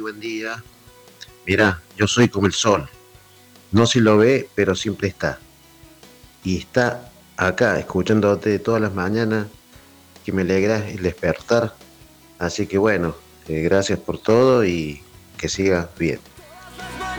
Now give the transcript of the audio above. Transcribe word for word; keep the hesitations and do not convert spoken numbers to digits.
buen día. Mirá, yo soy como el sol. No se lo ve, pero siempre está. Y está acá, escuchándote todas las mañanas, que me alegra el despertar. Así que bueno, eh, gracias por todo y que sigas bien.